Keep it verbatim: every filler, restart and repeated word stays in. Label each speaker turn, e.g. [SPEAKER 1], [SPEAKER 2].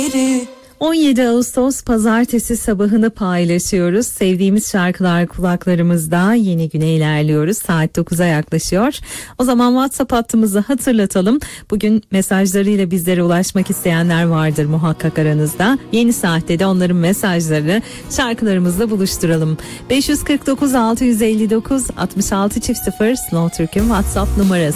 [SPEAKER 1] on yedi Ağustos Pazartesi sabahını paylaşıyoruz. Sevdiğimiz şarkılar kulaklarımızda, yeni güne ilerliyoruz. Saat dokuza yaklaşıyor. O zaman WhatsApp hattımızı hatırlatalım. Bugün mesajlarıyla bizlere ulaşmak isteyenler vardır muhakkak aranızda. Yeni saatte de onların mesajlarını şarkılarımızla buluşturalım. beş yüz kırk dokuz altı yüz elli dokuz altmış altı sıfır Slow Türk'ün WhatsApp numarası.